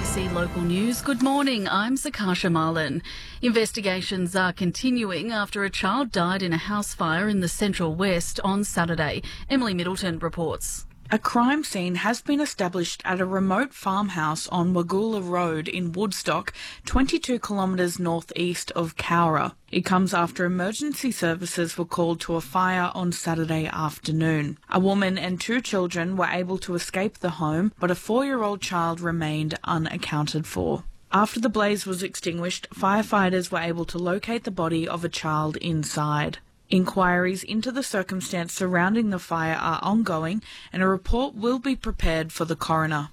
ABC Local News. Good morning, I'm Zakasha Marlin. Investigations are continuing after a child died in a house fire in the Central West on Saturday. Emily Middleton reports. A crime scene has been established at a remote farmhouse on Wagula Road in Woodstock, 22 kilometres northeast of Cowra. It comes after emergency services were called to a fire on Saturday afternoon. A woman and 2 children were able to escape the home, but a 4-year-old child remained unaccounted for. After the blaze was extinguished, firefighters were able to locate the body of a child inside. Inquiries into the circumstance surrounding the fire are ongoing and a report will be prepared for the coroner.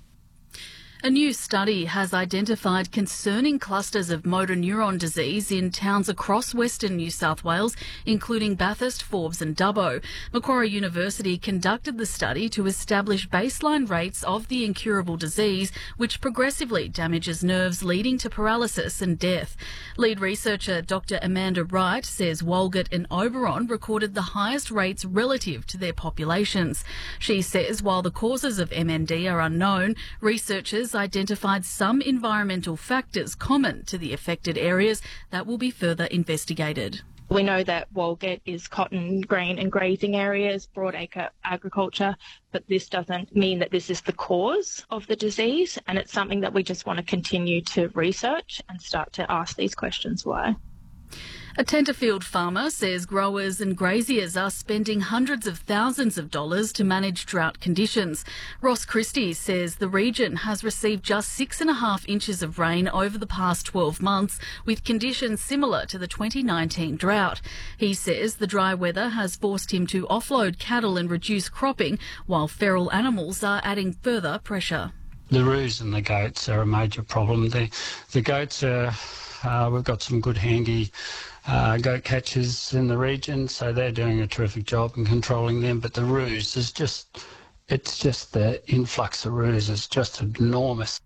A new study has identified concerning clusters of motor neuron disease in towns across Western New South Wales, including Bathurst, Forbes and Dubbo. Macquarie University conducted the study to establish baseline rates of the incurable disease, which progressively damages nerves leading to paralysis and death. Lead researcher Dr. Amanda Wright says Walgett and Oberon recorded the highest rates relative to their populations. She says while the causes of MND are unknown, researchers identified some environmental factors common to the affected areas that will be further investigated. We know that Walgett is cotton, grain and grazing areas, broadacre agriculture, but this doesn't mean that this is the cause of the disease, and it's something that we just want to continue to research and start to ask these questions why. A Tenterfield farmer says growers and graziers are spending hundreds of thousands of dollars to manage drought conditions. Ross Christie says the region has received just 6.5 inches of rain over the past 12 months, with conditions similar to the 2019 drought. He says the dry weather has forced him to offload cattle and reduce cropping, while feral animals are adding further pressure. The roos and the goats are a major problem. The goats are, we've got some good handy goat catchers in the region, so they're doing a terrific job in controlling them. But the roos it's just the influx of roos is just enormous.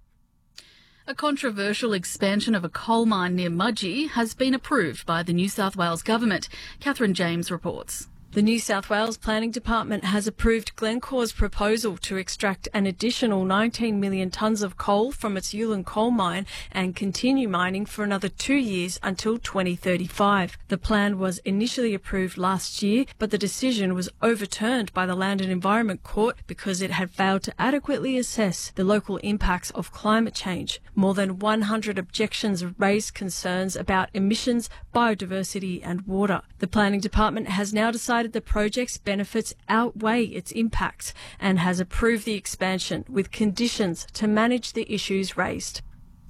A controversial expansion of a coal mine near Mudgee has been approved by the New South Wales Government. Catherine James reports. The New South Wales Planning Department has approved Glencore's proposal to extract an additional 19 million tonnes of coal from its Yulin coal mine and continue mining for another 2 years until 2035. The plan was initially approved last year, but the decision was overturned by the Land and Environment Court because it had failed to adequately assess the local impacts of climate change. More than 100 objections raised concerns about emissions, biodiversity and water. The Planning Department has now decided the project's benefits outweigh its impacts and has approved the expansion with conditions to manage the issues raised.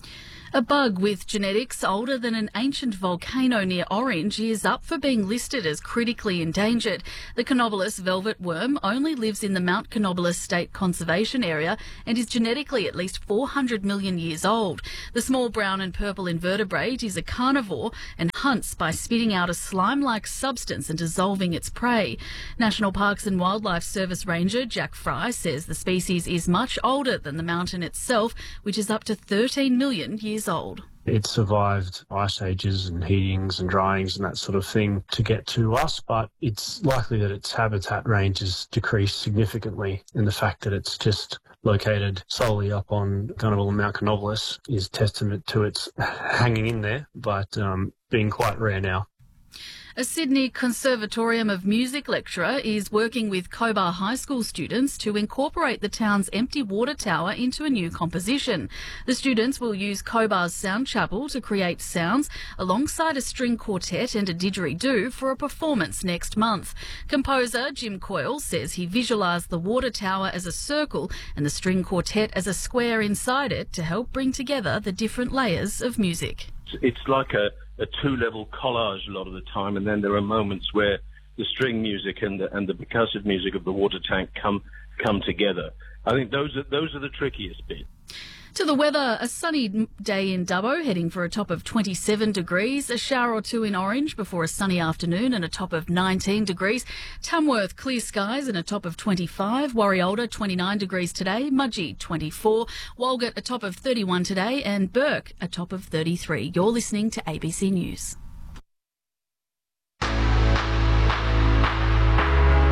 A bug with genetics older than an ancient volcano near Orange is up for being listed as critically endangered. The Canobolus velvet worm only lives in the Mount Canobolus State Conservation Area and is genetically at least 400 million years old. The small brown and purple invertebrate is a carnivore and hunts by spitting out a slime-like substance and dissolving its prey. National Parks and Wildlife Service Ranger Jack Fry says the species is much older than the mountain itself, which is up to 13 million years old. It survived ice ages and heatings and dryings and that sort of thing to get to us, but it's likely that its habitat range has decreased significantly, and the fact that it's just located solely up on Gunnerball and Mount Canobolus is testament to its hanging in there, but being quite rare now. A Sydney Conservatorium of Music lecturer is working with Cobar High School students to incorporate the town's empty water tower into a new composition. The students will use Cobar's Sound Chapel to create sounds alongside a string quartet and a didgeridoo for a performance next month. Composer Jim Coyle says he visualised the water tower as a circle and the string quartet as a square inside it to help bring together the different layers of music. It's like a two-level collage a lot of the time, and then there are moments where the string music and the percussive music of the water tank come together. I think those are the trickiest bit. To the weather, a sunny day in Dubbo, heading for a top of 27 degrees, a shower or two in Orange before a sunny afternoon and a top of 19 degrees. Tamworth, clear skies and a top of 25. Warialda, 29 degrees today. Mudgee, 24. Walgett, a top of 31 today. And Burke, a top of 33. You're listening to ABC News.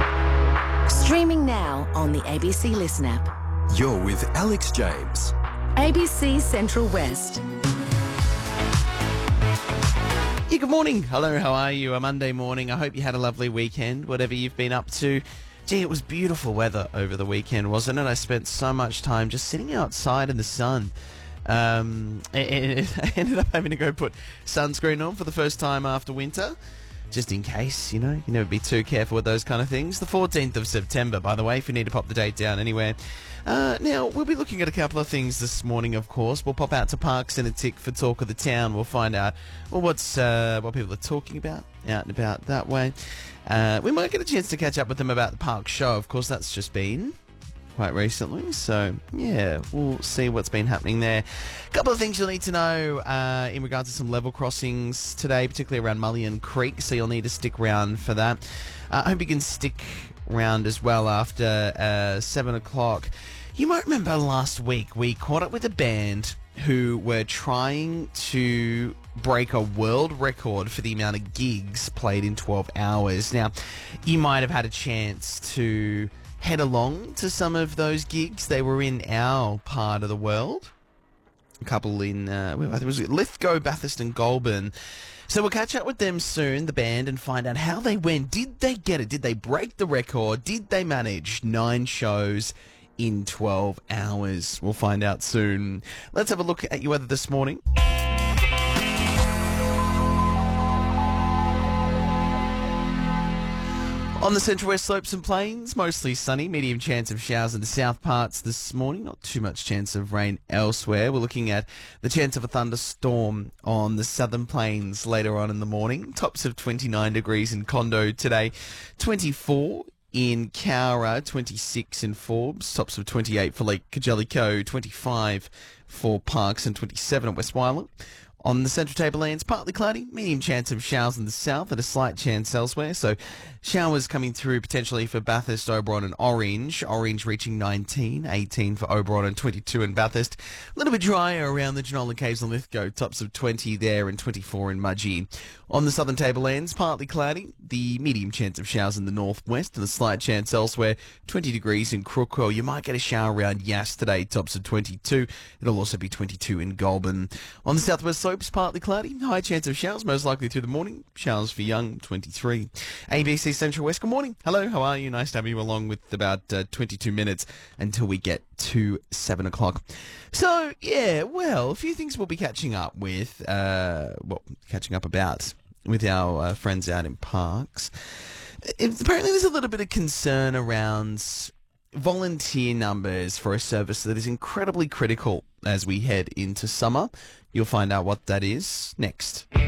Streaming now on the ABC Listen app. You're with Alex James. ABC Central West. Yeah, good morning. Hello, how are you? A Monday morning. I hope you had a lovely weekend, whatever you've been up to. Gee, it was beautiful weather over the weekend, wasn't it? I spent so much time just sitting outside in the sun. And I ended up having to go put sunscreen on for the first time after winter, just in case, you know, you never be too careful with those kind of things. The 14th of September, by the way, if you need to pop the date down anywhere. Now, we'll be looking at a couple of things this morning, of course. We'll pop out to Parks in a tick for Talk of the Town. We'll find out, well, what people are talking about out and about that way. We might get a chance to catch up with them about the Park show. Of course, that's just been quite recently. So, yeah, we'll see what's been happening there. A couple of things you'll need to know in regards to some level crossings today, particularly around Mullion Creek, so you'll need to stick around for that. I hope you can stick around as well after 7 o'clock. You might remember last week we caught up with a band who were trying to break a world record for the amount of gigs played in 12 hours. Now, you might have had a chance to head along to some of those gigs. They were in our part of the world. A couple in, I think it was Lithgow, Bathurst and Goulburn. So we'll catch up with them soon, the band, and find out how they went. Did they get it? Did they break the record? Did they manage 9 shows in 12 hours? We'll find out soon. Let's have a look at your weather this morning. On the Central West slopes and plains, mostly sunny, medium chance of showers in the south parts this morning. Not too much chance of rain elsewhere. We're looking at the chance of a thunderstorm on the southern plains later on in the morning. Tops of 29 degrees in Condo today, 24 in Cowra, 26 in Forbes, tops of 28 for Lake Jellicoe, 25 for Parks and 27 at West Wylam. On the Central Tablelands, partly cloudy, medium chance of showers in the south and a slight chance elsewhere. So showers coming through potentially for Bathurst, Oberon and Orange. Orange reaching 19, 18 for Oberon and 22 in Bathurst. A little bit drier around the Genola Caves and Lithgow, tops of 20 there and 24 in Mudgee. On the Southern Tablelands, partly cloudy, the medium chance of showers in the northwest and a slight chance elsewhere. 20 degrees in Crookwell. You might get a shower around Yass today, tops of 22. It'll also be 22 in Goulburn. On the southwest slopes, partly cloudy, high chance of showers, most likely through the morning. Showers for Young, 23. ABC Central West, good morning. Hello, how are you? Nice to have you along with about 22 minutes until we get to 7 o'clock. So, yeah, well, a few things we'll be catching up with, with our friends out in Parks. Apparently there's a little bit of concern around volunteer numbers for a service that is incredibly critical as we head into summer. You'll find out what that is next.